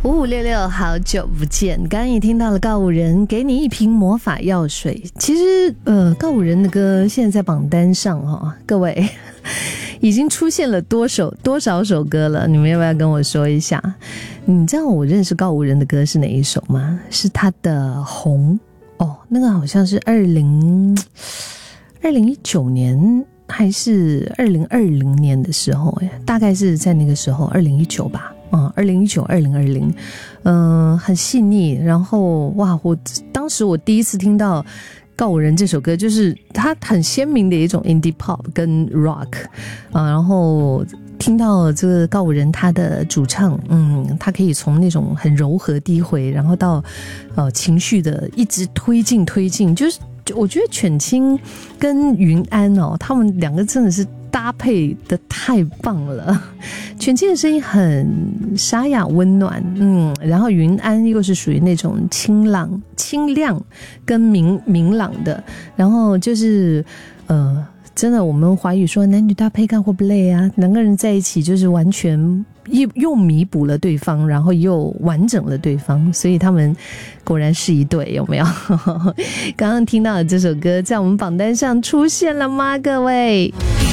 5566好久不见，刚刚也听到了告五人给你一瓶魔法药水。其实告五人的歌现在在榜单上各位已经出现了多少首歌了，你们要不要跟我说一下？你知道我认识告五人的歌是哪一首吗？是他的红那个好像是2019年还是2020年的时候，大概是在那个时候2019吧，2019、2020，很细腻。然后哇，当时我第一次听到告五人这首歌，就是它很鲜明的一种 indie pop 跟 rock 然后听到这个告五人他的主唱，他可以从那种很柔和低回，然后到情绪的一直推进，就是我觉得犬青跟云安他们两个真的是搭配的太棒了。犬青的声音很沙哑温暖，然后云安又是属于那种清亮跟明朗的，然后就是真的我们华语说男女搭配看会不累啊，两个人在一起就是完全又弥补了对方，然后又完整了对方，所以他们果然是一对，有没有？刚刚听到的这首歌在我们榜单上出现了吗？各位